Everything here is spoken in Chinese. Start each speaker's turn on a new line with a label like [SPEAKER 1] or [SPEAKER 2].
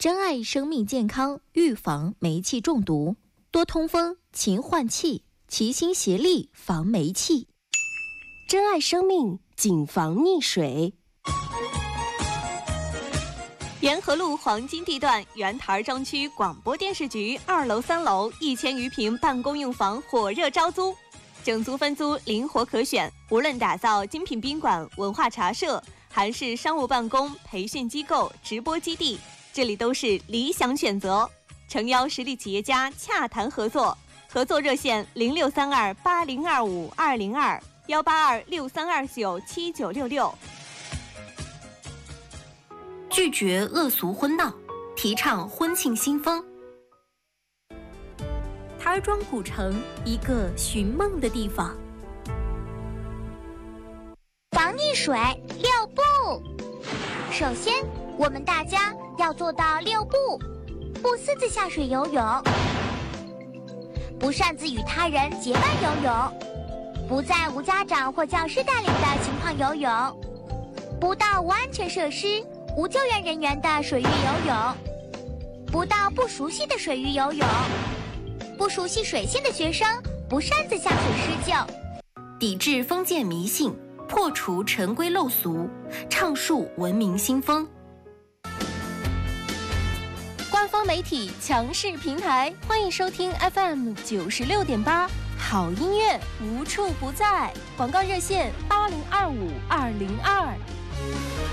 [SPEAKER 1] 珍爱生命健康，预防煤气中毒，多通风，勤换气，齐心协力防煤气。
[SPEAKER 2] 珍爱生命，谨防溺水。
[SPEAKER 3] 沿河路黄金地段原台张区广播电视局2楼、3楼1000余平办公用房火热招租，整租分租灵活可选，无论打造精品宾馆、文化茶社，还是商务办公、培训机构、直播基地，这里都是理想选择。诚邀实力企业家洽谈合作，合作热线0632802522，18263297966。
[SPEAKER 1] 拒绝恶俗婚闹，提倡婚庆新风。台儿庄古城，一个寻梦的地方。
[SPEAKER 4] 防溺水6步。首先，我们大家要做到6步：不私自下水游泳，不擅自与他人结伴游泳，不在无家长或教师带领的情况游泳，不到无安全设施、无救援人员的水域游泳，不到不熟悉的水域游泳，不熟悉水性的学生不擅自下水施救。
[SPEAKER 1] 抵制封建迷信，破除陈规陋俗，倡树文明新风。
[SPEAKER 2] 官方媒体强势平台，欢迎收听 FM 96.8，好音乐无处不在。广告热线8025-202。